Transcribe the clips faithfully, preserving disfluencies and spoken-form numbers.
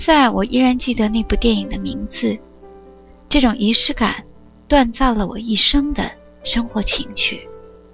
现在我依然记得那部电影的名字。这种仪式感锻造了我一生的生活情趣。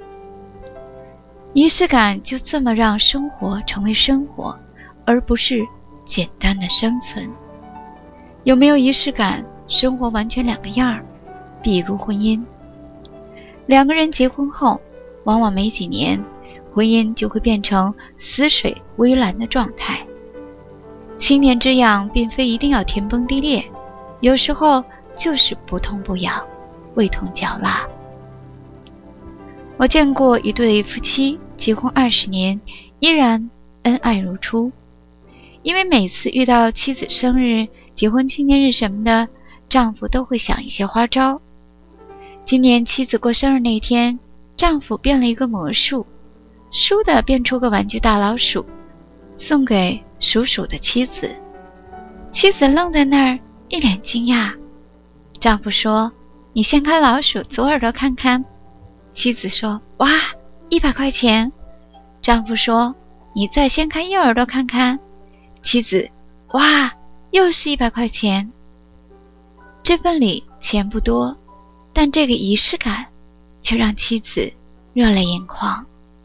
仪式感就这么让生活成为生活，而不是简单的生存。有没有仪式感，生活完全两个样儿。比如婚姻，两个人结婚后，往往没几年，婚姻就会变成死水微澜的状态。青年之痒并非一定要天崩地裂，有时候就是不痛不痒，味同嚼蜡。我见过一对夫妻结婚二十年，依然恩爱如初。因为每次遇到妻子生日、结婚纪念日什么的，丈夫都会想一些花招。今年妻子过生日那天，丈夫变了一个魔术，倏地变出个玩具大老鼠，送给属鼠的妻子。妻子愣在那儿，一脸惊讶。丈夫说：“你掀开老鼠左耳朵看看。”妻子说：“哇，一百块钱。”丈夫说：“你再掀开右耳朵看看。”妻子：“哇，又是一百块钱。”这份里钱不多，但这个仪式感却让妻子热泪盈眶。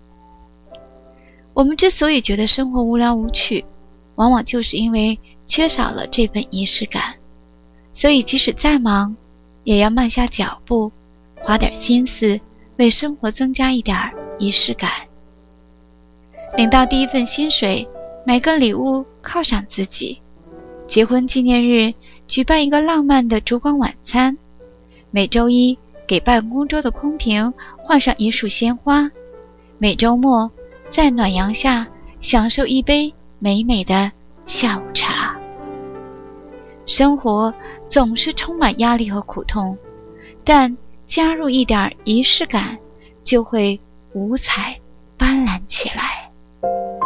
我们之所以觉得生活无聊无趣，往往就是因为缺少了这份仪式感。所以即使再忙，也要慢下脚步，花点心思，为生活增加一点仪式感。领到第一份薪水，买个礼物犒赏自己。结婚纪念日举办一个浪漫的烛光晚餐。每周一给办公桌的空瓶换上一束鲜花。每周末在暖阳下享受一杯美美的下午茶。生活总是充满压力和苦痛，但加入一点仪式感，就会五彩斑斓起来。